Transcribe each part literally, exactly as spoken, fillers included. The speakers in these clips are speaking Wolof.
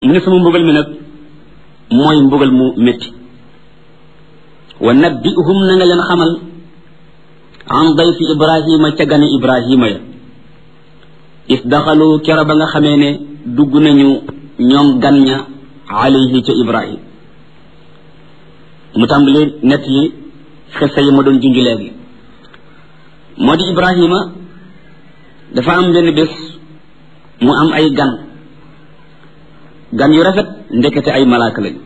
mu ne sama mbugal mi nag mooy mbugal mu métti wa nabbi'hum na nga leen xamal an dayfi ibrahima ca gane ibrahima ya is daxalu kera ba nga xamee ne dugg nañu ñoom gan ña alayhi ca ibrahim mu tàmbali nett yi xissa yi ma doon junj léegi moo di ibrahima dafa am benn bés mu am ay gan gan yu rafet ndekete ay malaaka lañ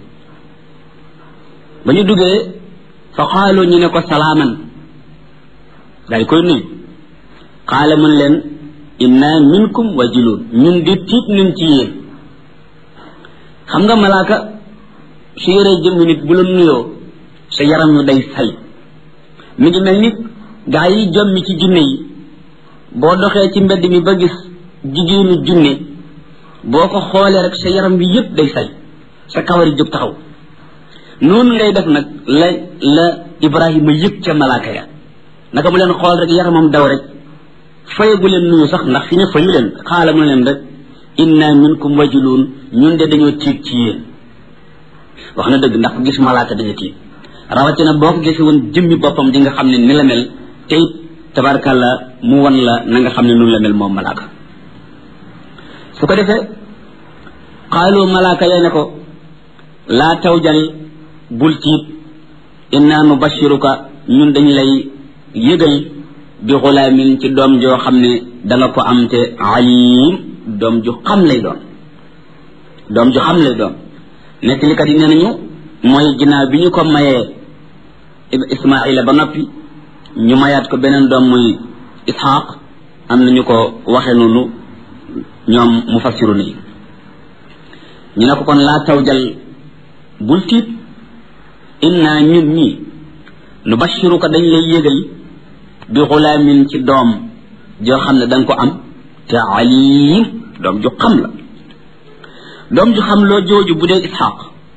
ba ñu duggee fa xaaloo ñu ne ko salaaman daal koy nuyu xaala mën leen inna minkum wajiluun ñun di tiit nañ ci yéen xam nga malaaka su yoree jëmmi nit bu la nuyoo sa yaram ñu day say mi ngi mel ni gaa yi jommi ci junne yi boo doxee ci mbedd mi ba gis jigéenu junne boo ko xoolee rek sa yaram bi yépp day say sa kawari jóg taxaw noonu ngay def nag la la ibrahima yëg ca malaaka ya naka mu leen xool rek yaramam daw rek fayagu leen nuyu sax ndax fi ne fayu leen xaala mu leen rek inna minkum wajiluun ñun de dañoo tiit ci yéen wax na dëgg ndax gis malaaka dañu tiit rawatina boo ko gisee woon jëmmi boppam di nga xam ne ni la mel te it tabarkàlla mu wan la na nga xam ne noonu la mel moom malaaka su ko defee xaaloo malaaka yee ne ko laa tawjal bul tiit inna nubashiruka ñun dañu lay yëgal bi xulaamin ci doom joo xam ne danga ko am te alim doom ju xam lay doon doom ju xam lay doon nettalikat yi nee nañu mooy ginnaaw bi ñu ko mayee ismaila ba noppi ñu mayaat ko beneen doom muy ishaq am nañu ko waxe noonu ñoom mufassiru nii ñu ne ko kon laa tawjal bul tiit inna ñun ñi nu bashiruka dañ lay yëgal bi xulaamin ci doom joo xam ne danga ko am te alim doom ju xam la doom ju xam loo jooju bu dee ishaq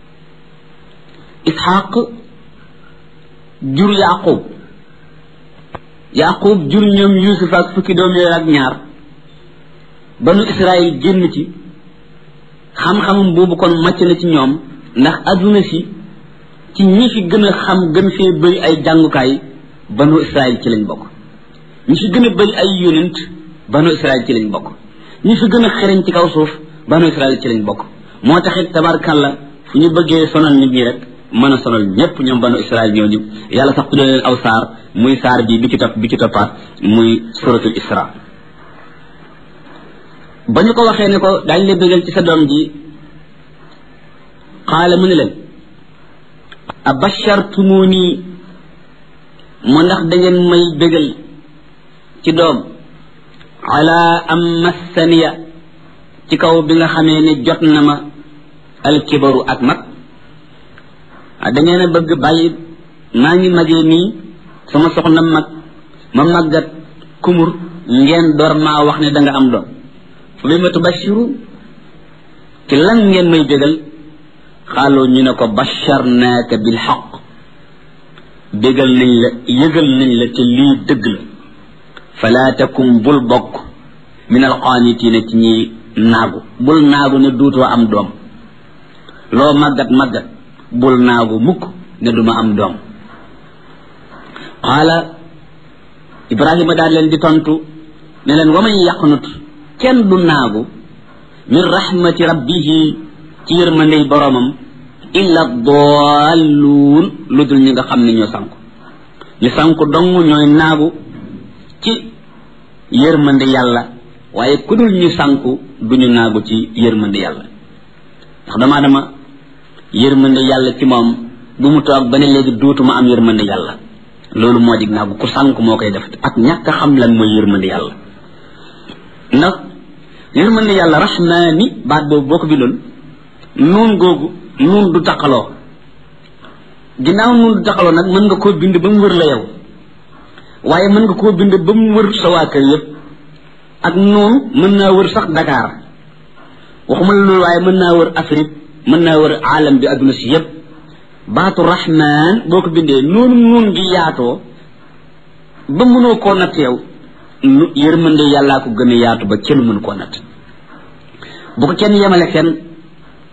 ishaq jur yaqub yaqub jur ñoom yusuf ak fukki doom yooyu ak ñaar banu israil génn ci xam-xamam boobu kon màcc na ci ñoom ndax adduna si ci ñi fi gën a xam gën fee bëri ay jàngukaay banu israil ci lañ bokk ñi fi gën a bëri ay yonent banu israil ci lañ bokk ñi fi gën a xereñ ci kaw suuf banu israil ci lañ bokk moo taxit tabarkàlla fu ñu bëggee sonal nit ñi rek mën a sonal ñëpp ñoom banu israil ñooñu yàlla sax tuddee leen aw saar muy saar bi bi ci topp bi ci toppaat muy suratul isra ba ñu ko waxee ne ko daañ la bégal ci sa doom ji xaala mu ne leen abashartumuni mu ndax da ngeen may bégal ci doom ala am massaniya ci kaw bi nga xamee ne jot na ma alkibaru ak mag da ngeen a bëgg bàyyi maa ngi magee nii sama soxna mag ma màggat kumur ngeen door maa wax ne da nga am doom fa bi ma tubashiru ci lan ngeen may bégal xaaloo ñu ne ko basharnaaka bil xaq bégal nañ la yëgal nañ la te lii dëgg la falaa takum bul bokk min alqaanitina ci ñi naagu bul naagu ne duutoo am doom loo màggat màggat bul naagu mukk ne duma am doom qaala ibrahima daal leen di tontu ne leen wa man yaqnut kenn du naagu min rahmati rabbihi ci yërmandey boromam illa dalluun lu dul ñi nga xam ne ñoo sanku ñu sanku dong ñooy naagu ci yërmande yàlla waaye ku dul ñu sanku duñu naagu ci yërmande yàlla ndax dama dama yërmande yàlla ci moom bu mu toog ba ne léegi duutuma am yërmande yàlla loolu moo dig naagu ku sanku moo koy def ak ñàkk xam lan mooy yërmande yàlla ndax yërmande yàlla rahmaani baat boobu boo ko bindoon nuun googu nuun du taqaloo ginnaaw nuun du taqaloo nag mën nga koo bind ba mu wër la yow waaye mën nga koo bind ba mu wër sa waa kër yëpp ak nuun mën naa wër sax Dakar waxuma la loolu waaye mën naa wër Afrique mën naa wër aalam bi adduna si yëpp baatu rahmaan boo ko bindee noonu nuun gi yaatoo ba mënoo koo natt yow yërmande yàllaa ko gën a yaatu ba kenn mënu koo natt bu ko kenn yemale fenn